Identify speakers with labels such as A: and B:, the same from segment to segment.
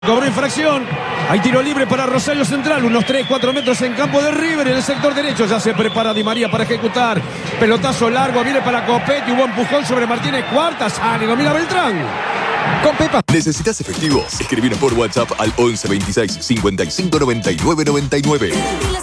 A: Cobró infracción. Hay tiro libre para Rosario Central. Unos 3-4 metros en campo de River. En el sector derecho ya se prepara Di María para ejecutar. Pelotazo largo. Viene para Copetti. Hubo empujón sobre Martínez Cuarta. Sale. Domina Beltrán.
B: Con Pepa.
C: ¿Necesitas efectivos? Escribir por WhatsApp al 11 26 55 99 99.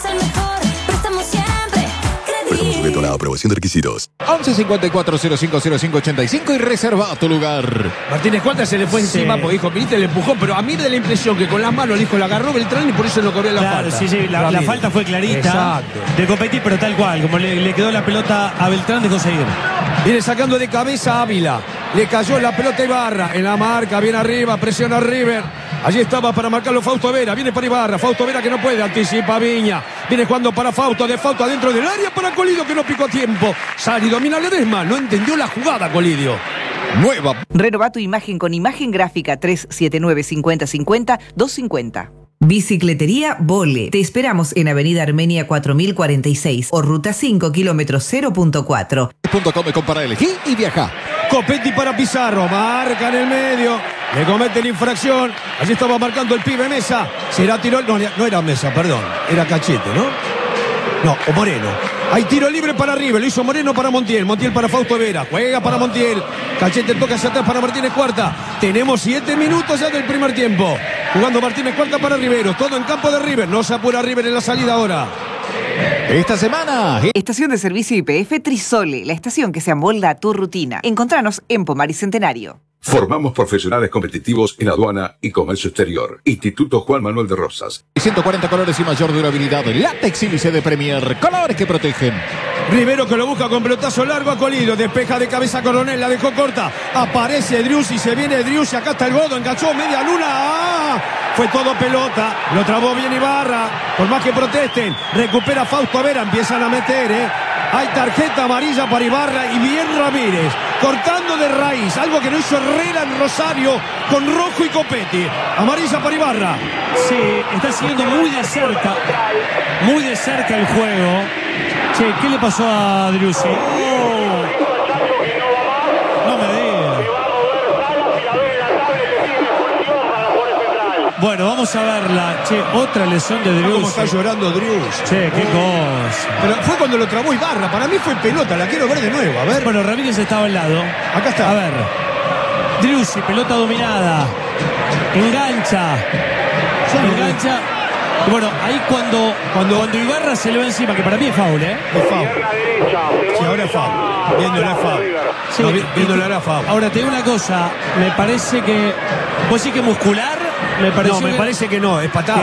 C: Préstamo sujeto a la aprobación de requisitos.
B: 11 54 05 05 85 y reserva tu lugar.
A: Martínez Cuarta se le fue encima porque dijo, viste, el empujón. Pero a mí me da la impresión que con las manos el hijo la agarró Beltrán y por eso no cobró la falta.
D: Sí, la falta fue clarita.
A: Exacto.
D: De Copetti, pero tal cual. Como le quedó la pelota a Beltrán, dejó seguir.
A: Viene sacando de cabeza Ávila. Le cayó la pelota a Ibarra. En la marca, bien arriba, presiona a River. Allí estaba para marcarlo Fausto Vera. Viene para Ibarra. Fausto Vera que no puede. Anticipa a Viña. Viene jugando para Fausto. De Fausto adentro del área para Colidio que no picó a tiempo. Sale y domina Ledesma. No entendió la jugada, Colidio.
B: Nueva.
E: Renová tu imagen con imagen gráfica 379-5050-250.
F: Bicicletería Vole. Te esperamos en Avenida Armenia 4046 o Ruta 5, kilómetro 0.4.
B: .com para elegir y viajar.
A: Copetti para Pizarro. Marca en el medio. Le comete la infracción. Allí estaba marcando el pibe Mesa. Será tiro. No era Mesa, perdón. Era Cachete, ¿no? No, o Moreno. Hay tiro libre para River. Lo hizo Moreno para Montiel. Montiel para Fausto Vera. Juega para Montiel. Cachete toca hacia atrás para Martínez Cuarta. Tenemos 7 minutos ya del primer tiempo. Jugando Martínez Cuarta para Rivero. Todo en campo de River. No se apura River en la salida ahora.
B: Esta semana.
E: Estación de servicio YPF Trisole, la estación que se amolda a tu rutina. Encontranos en Pomar y Centenario.
G: Formamos profesionales competitivos en aduana y comercio exterior. Instituto Juan Manuel de Rosas.
B: 140 colores y mayor durabilidad. Látex Sílice de Premier. Colores que protegen.
A: Rivero que lo busca con pelotazo largo a Colidio. Despeja de cabeza Coronel. La dejó corta. Aparece Driussi. Se viene Driussi. Acá está el Godo. Enganchó media luna. ¡Ah! Fue todo pelota. Lo trabó bien Ibarra. Por más que protesten. Recupera Fausto Vera. Empiezan a meter, Hay tarjeta amarilla para Ibarra y bien Ramírez. Cortando de raíz. Algo que no hizo Herrera en Rosario con Rojo y Copetti. Amarilla para Ibarra.
D: Sí, está siguiendo muy de cerca el juego. Che, ¿qué le pasó a Driussi? No me digas. Bueno, vamos a verla. Che, otra lesión de Driussi.
A: ¿Cómo está llorando Driussi?
D: Che, qué cosa.
A: Pero fue cuando lo trabó Ibarra. Para mí fue pelota. La quiero ver de nuevo. A ver.
D: Bueno, Ramírez estaba al lado.
A: Acá está.
D: A ver. Driussi, pelota dominada. Engancha. Engancha. Bueno, ahí cuando Ibarra se le va encima, que para mí es foul,
A: Es foul. Sí, ahora es foul. Viéndola es foul.
D: Sí,
A: no, viéndola era foul.
D: Ahora te digo una cosa, me parece que. ¿Vos sí que muscular? Me
A: parece que no, es patada.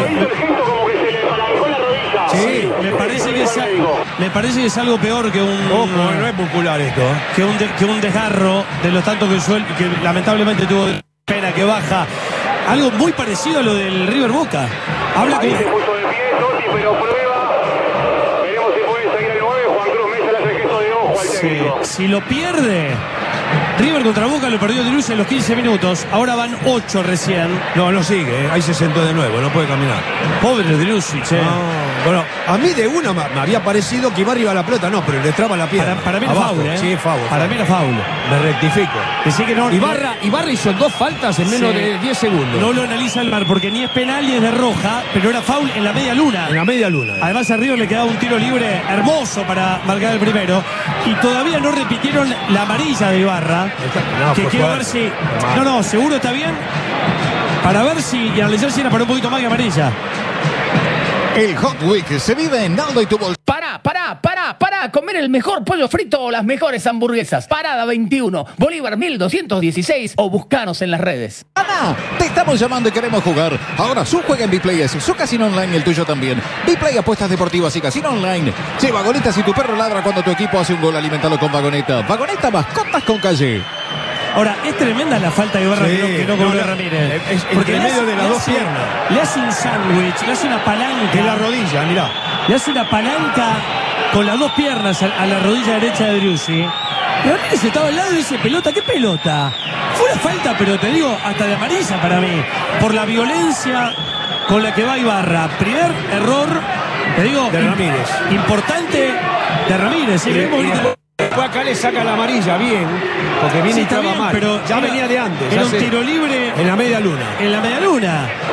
D: Sí, me parece que es algo peor que un.
A: Ojo, no es muscular esto.
D: Que un desgarro de los tantos que lamentablemente tuvo pena que baja. Algo muy parecido a lo del River Boca. Habla que.
H: Se puso de pie, Totti, pero prueba. Veremos si puede seguir el 9. Juan Cruz Mesa le hace el gesto de ojo al técnico.
D: Si lo pierde. River contra Boca lo perdió Driussi en los 15 minutos. Ahora van 8 recién.
A: No sigue, Ahí se sentó de nuevo, no puede caminar.
D: Pobre Driussi, che.
A: Bueno, a mí de una me había parecido que iba arriba la pelota, no, pero le traba la pierna.
D: Para mí era foul,
A: Sí, foul.
D: Para mí era foul.
A: Me rectifico.
D: Decí que no,
A: Ibarra hizo 2 faltas en menos de 10 segundos.
D: No lo analiza el VAR porque ni es penal ni es de roja, pero era foul en la media luna.
A: En la media luna.
D: Además a River le quedaba un tiro libre hermoso para marcar el primero. Y todavía no repitieron la amarilla de Ibarra. Que quiero ver si. No, seguro está bien. Para ver si. Y analizar si era para un poquito más que amarilla.
B: El Hot Week se vive en Aldo y tu bolsillo.
I: Para comer el mejor pollo frito o las mejores hamburguesas. Parada 21, Bolívar 1216 o buscanos en las redes.
B: Ana, te estamos llamando y queremos jugar. Ahora su juega en Bplay, su casino online, el tuyo también. Bplay, apuestas deportivas y casino online. Sí, Vagoneta, si tu perro ladra cuando tu equipo hace un gol, alimentalo con Vagoneta. Vagoneta, mascotas con calle.
D: Ahora, es tremenda la falta de Ibarra que no cobró Ramírez.
A: Porque en medio de las dos piernas.
D: Le hace un sándwich, le hace una palanca.
A: En la rodilla, mirá.
D: Le hace una palanca con las dos piernas a la rodilla derecha de Driussi. Ramírez estaba al lado y dice, pelota, ¿qué pelota? Fue una falta, pero te digo, hasta de amarilla para mí. Por la violencia con la que va Ibarra. Primer error, te digo,
A: de Ramírez.
D: Importante de Ramírez.
A: Después acá le saca la amarilla, bien. Porque viene
D: Sí,
A: y
D: está
A: estaba
D: bien,
A: mal.
D: pero
A: Ya
D: era-
A: venía de antes.
D: Era
A: ya
D: un
A: se-
D: tiro libre
A: En la media luna.
D: en la media luna.